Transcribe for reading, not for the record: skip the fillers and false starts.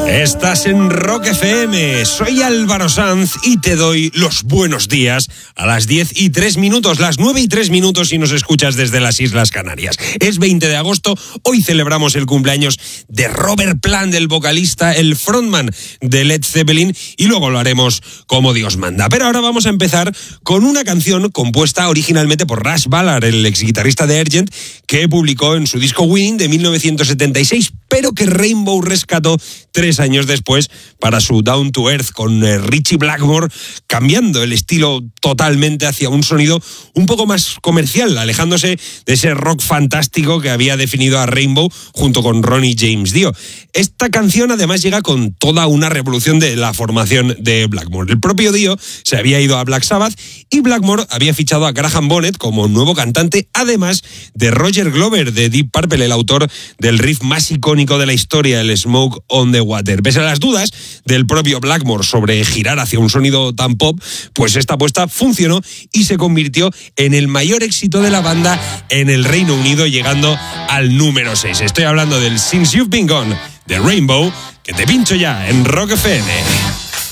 Estás en Rock FM, soy Álvaro Sanz y te doy los buenos días a las 10:03, las 9:03 si nos escuchas desde las Islas Canarias. Es 20 de agosto, hoy celebramos el cumpleaños de Robert Plant, el vocalista, el frontman de Led Zeppelin, y luego lo haremos como Dios manda. Pero ahora vamos a empezar con una canción compuesta originalmente por Russ Ballard, el ex guitarrista de Argent, que publicó en su disco Winning de 1976, pero que Rainbow rescató 3 años después para su Down to Earth, con Ritchie Blackmore cambiando el estilo totalmente hacia un sonido un poco más comercial, alejándose de ese rock fantástico que había definido a Rainbow junto con Ronnie James Dio. Esta canción además llega con toda una revolución de la formación de Blackmore. El propio Dio se había ido a Black Sabbath y Blackmore había fichado a Graham Bonnet como nuevo cantante, además de Roger Glover de Deep Purple, el autor del riff más icónico de la historia, el Smoke on the Water. Pese a las dudas del propio Blackmore sobre girar hacia un sonido tan pop, pues esta apuesta funcionó y se convirtió en el mayor éxito de la banda en el Reino Unido, llegando al número 6. Estoy hablando del Since You've Been Gone de Rainbow, que te pincho ya en Rock FM.